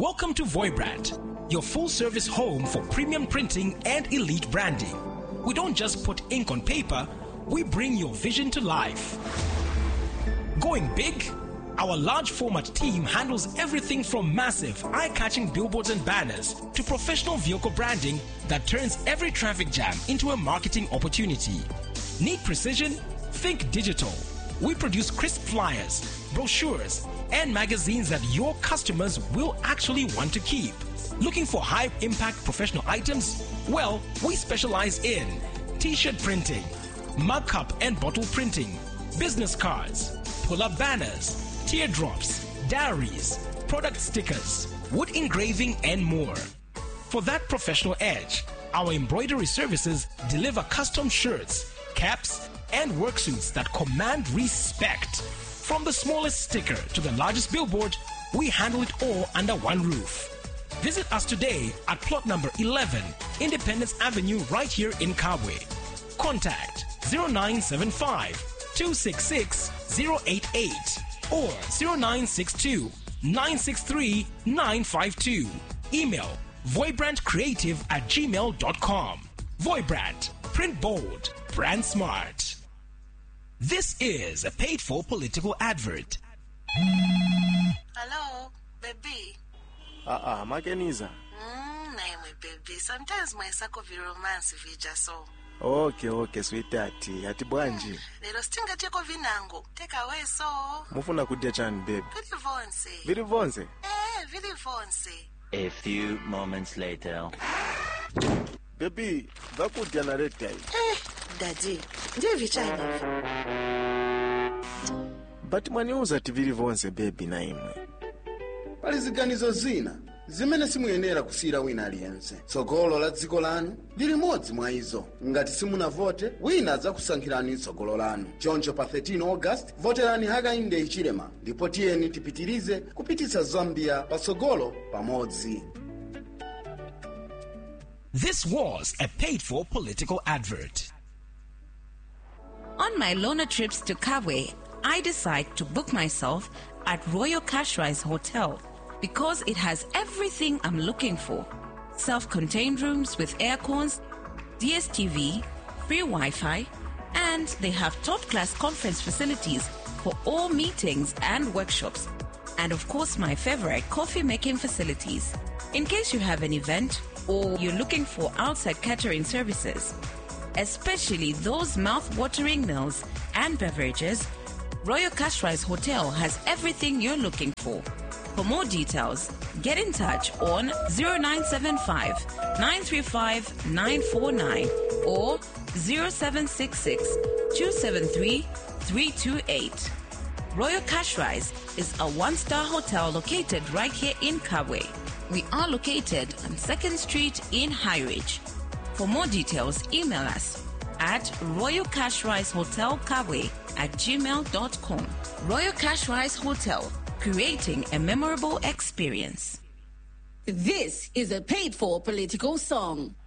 Welcome to Voibrand, your full-service home for premium printing and elite branding. We don't just put ink on paper, we bring your vision to life. Going big? Our large format team handles everything from massive, eye-catching billboards and banners to professional vehicle branding that turns every traffic jam into a marketing opportunity. Need precision? Think digital. We produce crisp flyers, brochures, and magazines that your customers will actually want to keep. Looking for high-impact professional items? Well, we specialize in t-shirt printing, mug cup and bottle printing, business cards, pull-up banners, teardrops, diaries, product stickers, wood engraving, and more. For that professional edge, our embroidery services deliver custom shirts, caps, and worksuits that command respect. From the smallest sticker to the largest billboard, we handle it all under one roof. Visit us today at plot number 11, Independence Avenue, right here in Kabwe. Contact 0975 266 088 or 0962 963 952. Email voibrandcreative@gmail.com. Voibrand, print bold, brand smart. This is a paid-for political advert. Hello, baby. Makeniza. Naimwe baby. Sometimes my sakovi romance vija so. Okay, sweetheart. Ati bwanji. Lero stinga teko vinango. Take away so. Mufuna kudya chani, baby. Vili vonse. Vili vonse? Vili vonse. A few moments later. Baby, vakudya na red tie. Daddy, ndiye vichai hivi. But mwaniuza ati vili vonse, baby, na imwe. Paliziganizo zina zimene simuyenera kusiyira wina aliyense. Tsogolo la dziko lanu lili modzi mwa izo. Ngati simunavote, wina adzakusankhirani tsogolo lanu. Choncho pa 13 August, voterani Hakainde Hichilema. Ndipo tiyeni tipitirize kupititsa Zambia patsogolo pamodzi. This was a paid-for political advert. On my loner trips to Kabwe, I decide to book myself at Royal Cashrise Hotel because it has everything I'm looking for. Self-contained rooms with air cons, DSTV, free Wi-Fi, and they have top-class conference facilities for all meetings and workshops. And of course, my favorite, coffee-making facilities. In case you have an event or you're looking for outside catering services, especially those mouth-watering meals and beverages, Royal Cashrise Hotel has everything you're looking for. For more details, get in touch on 0975 935 949 or 0766 273 328. Royal Cashrise is a one-star hotel located right here in Kabwe. We are located on 2nd Street in High Ridge. For more details, email us at royalcashrisehotelkabwe@gmail.com. Royal Cashrise Hotel, creating a memorable experience. This is a paid-for political song.